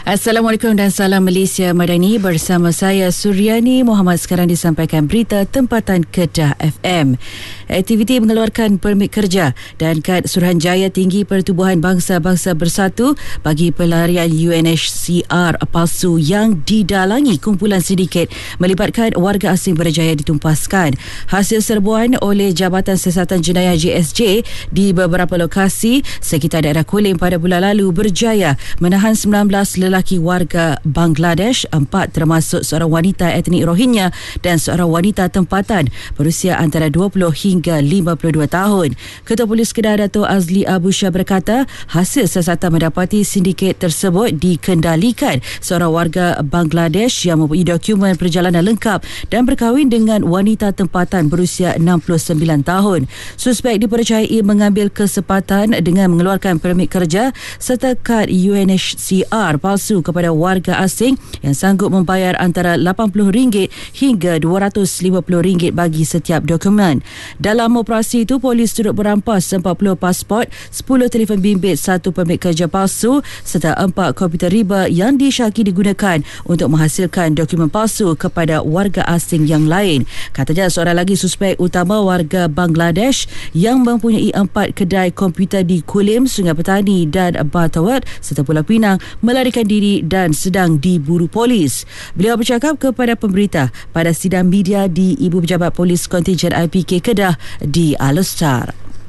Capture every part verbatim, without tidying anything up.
Assalamualaikum dan salam Malaysia Madani. Bersama saya Suryani Muhammad. Sekarang disampaikan berita tempatan Kedah F M. Aktiviti mengeluarkan permit kerja dan kad Suruhanjaya Tinggi Pertubuhan Bangsa-Bangsa Bersatu bagi pelarian U N H C R palsu yang didalangi kumpulan sindiket melibatkan warga asing berjaya ditumpaskan. Hasil serbuan oleh Jabatan Siasatan Jenayah J S J di beberapa lokasi sekitar daerah Kulim pada bulan lalu berjaya menahan sembilan belas lelaki warga Bangladesh, empat termasuk seorang wanita etnik Rohingya dan seorang wanita tempatan berusia antara dua puluh hingga lima puluh dua tahun. Ketua Polis Kedah Dato' Azli Abu Shah berkata, hasil siasatan mendapati sindiket tersebut dikendalikan seorang warga Bangladesh yang mempunyai dokumen perjalanan lengkap dan berkahwin dengan wanita tempatan berusia enam puluh sembilan tahun. Suspek dipercayai mengambil kesempatan dengan mengeluarkan permit kerja serta kad U N H C R palsu kepada warga asing yang sanggup membayar antara lapan puluh ringgit hingga dua ratus lima puluh ringgit bagi setiap dokumen. Dalam operasi itu, polis turut merampas empat puluh pasport, sepuluh telefon bimbit, satu permit kerja palsu serta empat komputer riba yang disyaki digunakan untuk menghasilkan dokumen palsu kepada warga asing yang lain. Katanya seorang lagi suspek utama warga Bangladesh yang mempunyai empat kedai komputer di Kulim, Sungai Petani dan Batawat serta Pulau Pinang melarikan diri dan sedang diburu polis. Beliau bercakap kepada pemberita pada sidang media di Ibu Pejabat Polis Kontingen I P K Kedah di Alustar.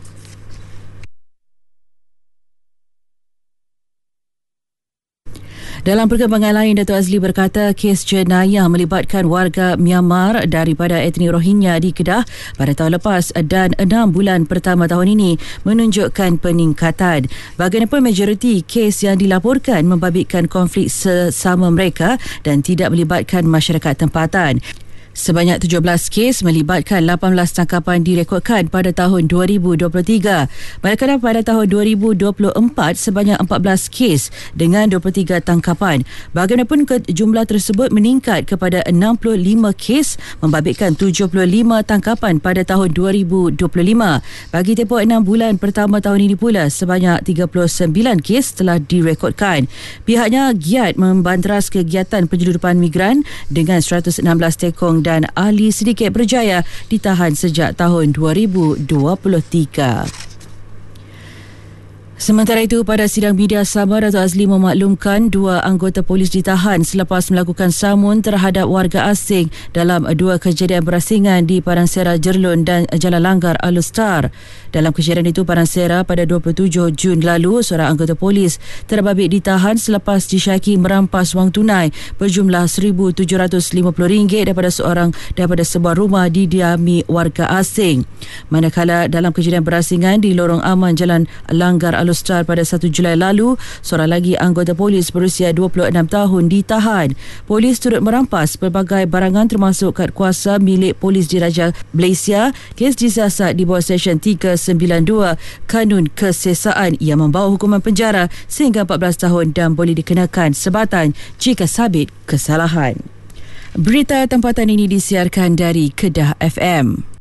Dalam perkembangan lain, Dato' Azli berkata kes jenayah melibatkan warga Myanmar daripada etnik Rohingya di Kedah pada tahun lepas dan enam bulan pertama tahun ini menunjukkan peningkatan. Bagaimanapun majoriti kes yang dilaporkan membabitkan konflik sesama mereka dan tidak melibatkan masyarakat tempatan. Sebanyak tujuh belas kes melibatkan lapan belas tangkapan direkodkan pada tahun dua ribu dua puluh tiga. Manakala pada tahun dua ribu dua puluh empat sebanyak empat belas kes dengan dua puluh tiga tangkapan. Bagaimanapun jumlah tersebut meningkat kepada enam puluh lima kes membabitkan tujuh puluh lima tangkapan pada tahun dua ribu dua puluh lima. Bagi tempoh enam bulan pertama tahun ini pula sebanyak tiga puluh sembilan kes telah direkodkan. Pihaknya giat membanteras kegiatan penyeludupan migran dengan seratus enam belas tekong dan ahli sindiket berjaya ditahan sejak tahun dua ribu dua puluh tiga. Sementara itu, pada sidang media sama, Dato' Azli memaklumkan dua anggota polis ditahan selepas melakukan samun terhadap warga asing dalam dua kejadian berasingan di Paransera Jerlun dan Jalan Langgar Alustar. Dalam kejadian itu, Paransera pada dua puluh tujuh Jun lalu, seorang anggota polis terbabit ditahan selepas disyaki merampas wang tunai berjumlah seribu tujuh ratus lima puluh ringgit daripada seorang daripada sebuah rumah didiami warga asing. Manakala dalam kejadian berasingan di Lorong Aman Jalan Langgar Alustar Star pada satu Julai lalu, seorang lagi anggota polis berusia dua puluh enam tahun ditahan. Polis turut merampas pelbagai barangan termasuk kad kuasa milik Polis Diraja Malaysia. Kes disiasat di bawah Seksyen tiga sembilan dua Kanun Kesesaan yang membawa hukuman penjara sehingga empat belas tahun dan boleh dikenakan sebatan jika sabit kesalahan. Berita tempatan ini disiarkan dari Kedah F M.